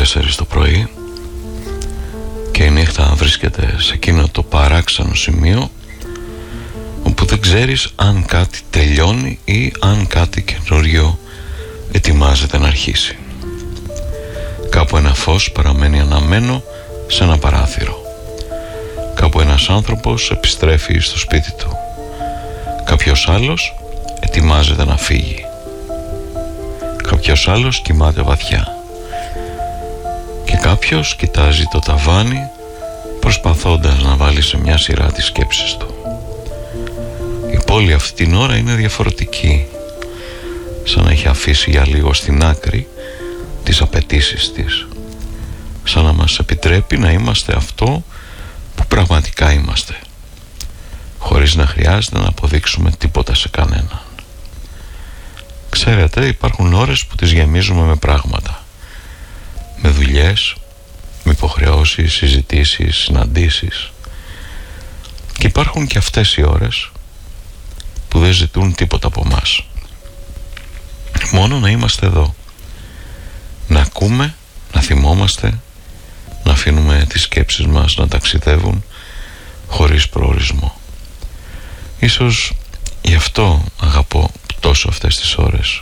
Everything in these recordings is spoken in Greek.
4 το πρωί και η νύχτα βρίσκεται σε εκείνο το παράξενο σημείο όπου δεν ξέρεις αν κάτι τελειώνει ή αν κάτι καινούριο ετοιμάζεται να αρχίσει. Κάπου ένα φως παραμένει αναμένο σε ένα παράθυρο. Κάπου ένας άνθρωπος επιστρέφει στο σπίτι του. Κάποιος άλλος ετοιμάζεται να φύγει. Κάποιος άλλος κοιμάται βαθιά. Και κάποιος κοιτάζει το ταβάνι προσπαθώντας να βάλει σε μια σειρά τις σκέψεις του. Η πόλη αυτή την ώρα είναι διαφορετική, σαν να έχει αφήσει για λίγο στην άκρη τις απαιτήσεις της, σαν να μας επιτρέπει να είμαστε αυτό που πραγματικά είμαστε, χωρίς να χρειάζεται να αποδείξουμε τίποτα σε κανέναν. Ξέρετε, υπάρχουν ώρες που τις γεμίζουμε με πράγματα, με δουλειές, με υποχρεώσεις, συζητήσεις, συναντήσεις, και υπάρχουν και αυτές οι ώρες που δεν ζητούν τίποτα από μας, μόνο να είμαστε εδώ, να ακούμε, να θυμόμαστε, να αφήνουμε τις σκέψεις μας να ταξιδεύουν χωρίς προορισμό. Ίσως γι' αυτό αγαπώ τόσο αυτές τις ώρες.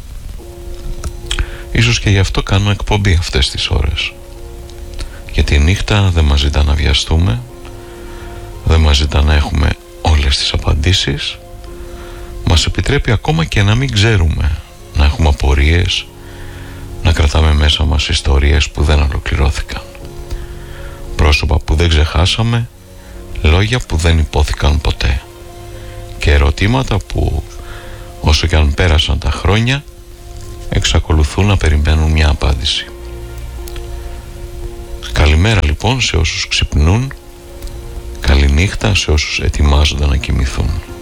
Ίσως και γι' αυτό κάνω εκπομπή αυτές τις ώρες. Γιατί η νύχτα δεν μας ζητά να βιαστούμε, δεν μας ζητά να έχουμε όλες τις απαντήσεις, μας επιτρέπει ακόμα και να μην ξέρουμε, να έχουμε απορίες, να κρατάμε μέσα μας ιστορίες που δεν ολοκληρώθηκαν, πρόσωπα που δεν ξεχάσαμε, λόγια που δεν υπόθηκαν ποτέ και ερωτήματα που όσο και αν πέρασαν τα χρόνια εξακολουθούν να περιμένουν μια απάντηση. Καλημέρα λοιπόν σε όσους ξυπνούν, καληνύχτα σε όσους ετοιμάζονται να κοιμηθούν.